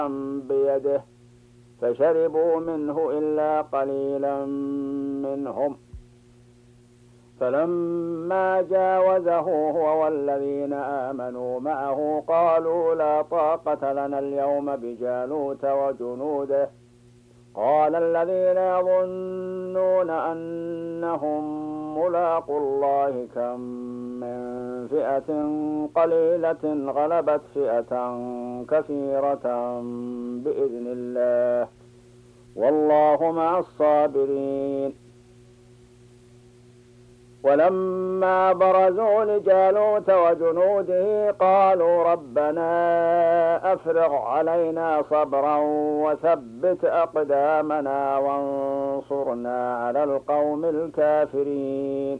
بيده فشربوا منه إلا قليلا منهم. فلما جاوزه هو والذين آمنوا معه قالوا لا طاقة لنا اليوم بجالوت وجنوده. قال الذين يظنون أنهم ملاقو الله كم من فئة قليلة غلبت فئة كثيرة بإذن الله والله مع الصابرين. ولما برزوا لجالوت وجنوده قالوا ربنا أفرغ علينا صبرا وثبت أقدامنا وانصرنا على القوم الكافرين.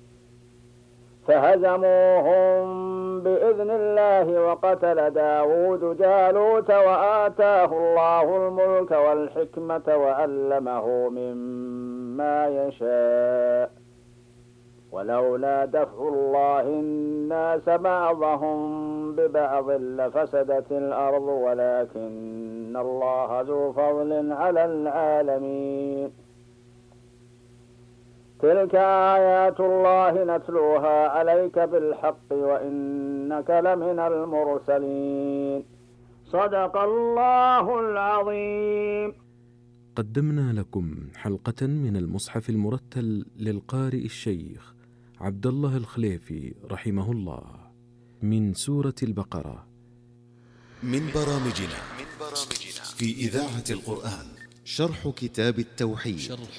فهزموهم بإذن الله وقتل داود جالوت وآتاه الله الملك والحكمة وعلمه مما يشاء ولولا دفع الله الناس بعضهم ببعض لفسدت الأرض ولكن الله ذو فضل على العالمين. تلك آيات الله نتلوها عليك بالحق وإنك لمن المرسلين. صدق الله العظيم. قدمنا لكم حلقة من المصحف المرتل للقارئ الشيخ عبد الله الخليفي رحمه الله من سورة البقرة. من برامجنا في إذاعة القرآن شرح كتاب التوحيد.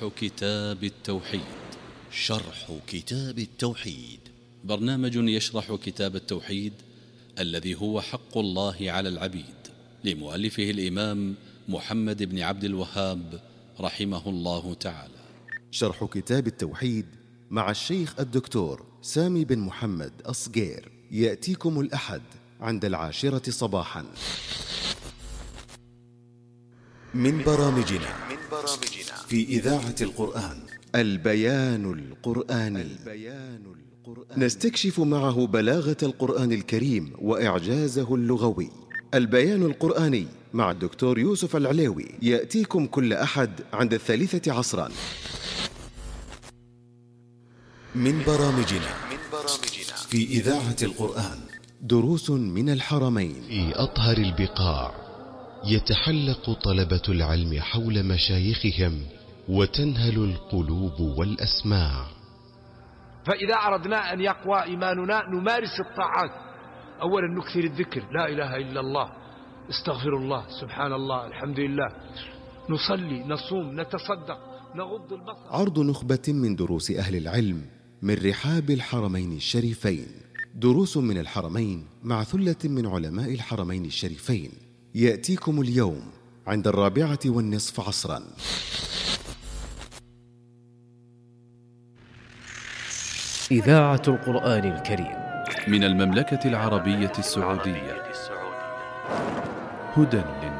شرح كتاب التوحيد برنامج يشرح كتاب التوحيد الذي هو حق الله على العبيد لمؤلفه الإمام محمد بن عبد الوهاب رحمه الله تعالى. شرح كتاب التوحيد مع الشيخ الدكتور سامي بن محمد أصغير يأتيكم الأحد عند 10 صباحا. من برامجنا في إذاعة القرآن البيان القرآني. نستكشف معه بلاغة القرآن الكريم وإعجازه اللغوي. البيان القرآني مع الدكتور يوسف العليوي يأتيكم كل أحد عند 3 عصرا. من برامجنا في إذاعة القرآن دروس من الحرمين. في أطهر البقاع يتحلق طلبة العلم حول مشايخهم وتنهل القلوب والأسماع. فإذا أردنا أن يقوى إيماننا نمارس الطاعات. أولا نكثر الذكر، لا إله إلا الله، استغفر الله، سبحان الله، الحمد لله، نصلي، نصوم، نتصدق، نغض البصر. عرض نخبة من دروس أهل العلم من رحاب الحرمين الشريفين. دروس من الحرمين مع ثلة من علماء الحرمين الشريفين يأتيكم اليوم عند 4:15 عصرا. إذاعة القرآن الكريم من المملكة العربية السعودية. هدى